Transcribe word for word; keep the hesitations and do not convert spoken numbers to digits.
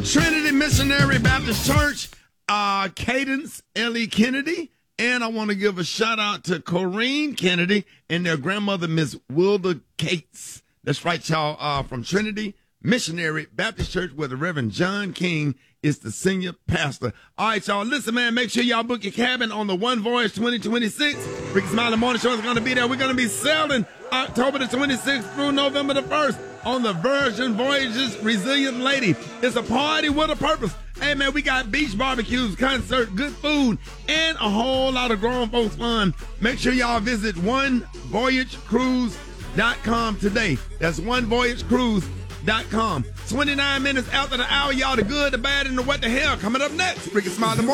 Trinity Missionary Baptist Church, uh, Cadence Ellie Kennedy. And I want to give a shout out to Corrine Kennedy and their grandmother, Miss Wilda Cates. That's right, y'all, uh, from Trinity Missionary Baptist Church, where the Reverend John King is the senior pastor. All right, y'all, listen, man, make sure y'all book your cabin on the One Voyage twenty twenty-six. Ricky Smiley Morning Show is going to be there. We're going to be sailing October the twenty-sixth through November the first on the Virgin Voyages Resilient Lady. It's a party with a purpose. Hey, man, we got beach barbecues, concert, good food, and a whole lot of grown folks fun. Make sure y'all visit one voyage cruise dot com today. That's one voyage cruise dot com. twenty-nine minutes after the hour, y'all, the good, the bad, and the what the hell. Coming up next, Ricky Smiley.